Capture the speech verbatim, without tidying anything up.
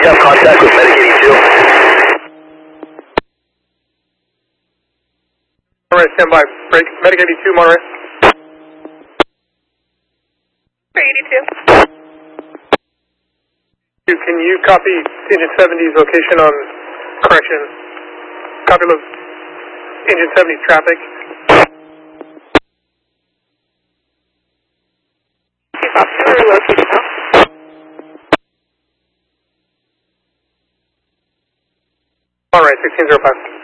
have contact with Medic eighty-two. Monterey, stand by. Break. Medic eighty-two, Monterey. eighty-two. Can you copy Engine seventy's location on correction? Copy lo Engine seventy's traffic. Chief Officer, we're located now. All right, sixteen zero five.